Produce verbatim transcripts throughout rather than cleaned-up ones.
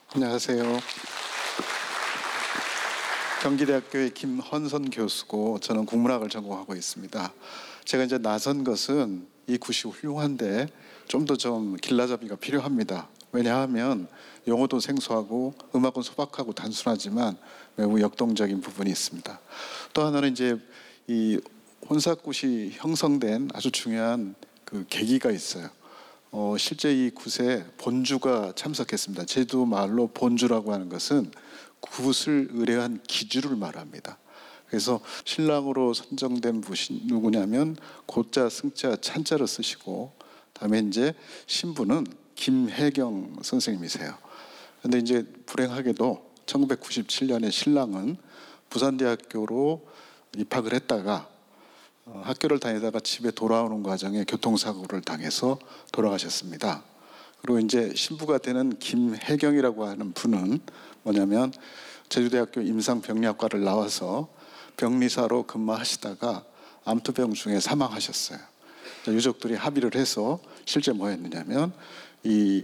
안녕하세요. 경기대학교의 김헌선 교수고 저는 국문학을 전공하고 있습니다. 제가 이제 나선 것은 이 굿이 훌륭한데 좀 더 좀 길라잡이가 필요합니다. 왜냐하면 용어도 생소하고 음악은 소박하고 단순하지만 매우 역동적인 부분이 있습니다. 또 하나는 이제 이 혼사굿이 형성된 아주 중요한 그 계기가 있어요. 어, 실제 이 굿에 본주가 참석했습니다. 제주 말로 본주라고 하는 것은 굿을 의뢰한 기주를 말합니다. 그래서 신랑으로 선정된 분이 누구냐면 고자, 승자, 찬자를 쓰시고, 다음에 이제 신부는 김혜경 선생님이세요. 근데 이제 불행하게도 천구백구십칠 년에 신랑은 부산대학교로 입학을 했다가 어, 학교를 다니다가 집에 돌아오는 과정에 교통사고를 당해서 돌아가셨습니다. 그리고 이제 신부가 되는 김혜경이라고 하는 분은 뭐냐면 제주대학교 임상병리학과를 나와서 병리사로 근무하시다가 암투병 중에 사망하셨어요. 유족들이 합의를 해서 실제 뭐 했느냐면 이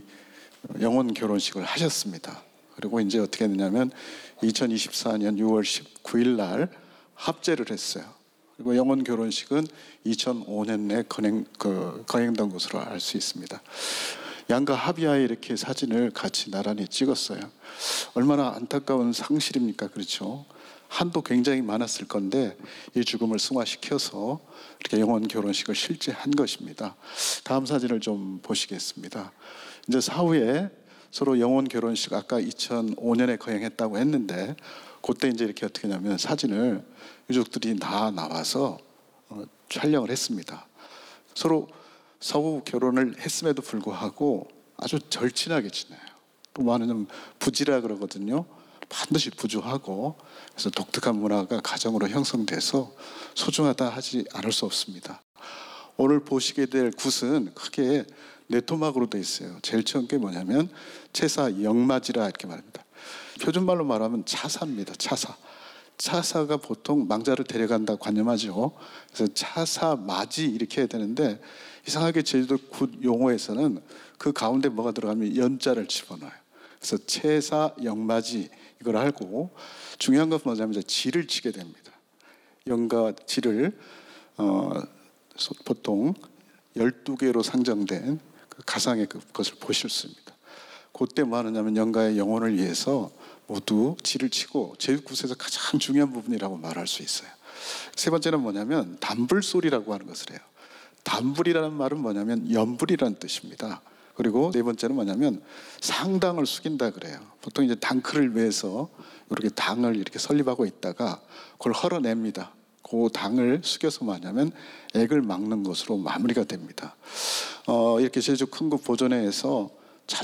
영혼 결혼식을 하셨습니다. 그리고 이제 어떻게 했느냐면 이천이십사 년 유월 십구일 날 합제를 했어요. 그리고 영혼 결혼식은 이천오 년 내 건행, 그, 거행된 것으로 알 수 있습니다. 양가 합의하에 이렇게 사진을 같이 나란히 찍었어요. 얼마나 안타까운 상실입니까? 그렇죠? 한도 굉장히 많았을 건데 이 죽음을 승화시켜서 이렇게 영혼 결혼식을 실제 한 것입니다. 다음 사진을 좀 보시겠습니다. 이제 사후에 서로 영혼 결혼식 아까 이천오 년에 거행했다고 했는데 그때 이제 이렇게 어떻게 하냐면 사진을 유족들이 다 나와서 어, 촬영을 했습니다. 서로 서우 결혼을 했음에도 불구하고 아주 절친하게 지내요. 또 많은 부지라 그러거든요. 반드시 부주하고, 그래서 독특한 문화가 가정으로 형성돼서 소중하다 하지 않을 수 없습니다. 오늘 보시게 될 굿은 크게 네 토막으로 되어 있어요. 제일 처음 게 뭐냐면 채사 영마지라 이렇게 말합니다. 표준말로 말하면 차사입니다. 차사. 차사가 보통 망자를 데려간다 관념하죠. 그래서 차사 마지 이렇게 해야 되는데 이상하게 제주도 굿 용어에서는 그 가운데 뭐가 들어가면 연자를 집어넣어요. 그래서 채사 영마지 이걸 알고, 중요한 것은 뭐냐면 지를 치게 됩니다. 영과 지를 어, 보통 열두 개로 상정된 그 가상의 그것을 보실 수 있습니다. 그때 뭐 하느냐면 영가의 영혼을 위해서 모두 지를 치고 제육굿에서 가장 중요한 부분이라고 말할 수 있어요. 세 번째는 뭐냐면 단불소리라고 하는 것을 해요. 단불이라는 말은 뭐냐면 연불이라는 뜻입니다. 그리고 네 번째는 뭐냐면 상당을 숙인다 그래요. 보통 이제 당크를 위해서 이렇게 당을 이렇게 설립하고 있다가 그걸 헐어냅니다. 그 당을 숙여서 뭐냐면 액을 막는 것으로 마무리가 됩니다. 어, 이렇게 제주 큰굿 보존회에서